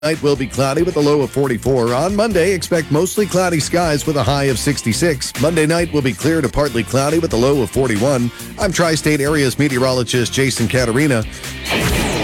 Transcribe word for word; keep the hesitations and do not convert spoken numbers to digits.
Night will be cloudy with a low of forty-four. On Monday, expect mostly cloudy skies with a high of sixty-six. Monday night will be clear to partly cloudy with a low of forty-one. I'm Tri-State Area's meteorologist Jason Caterina.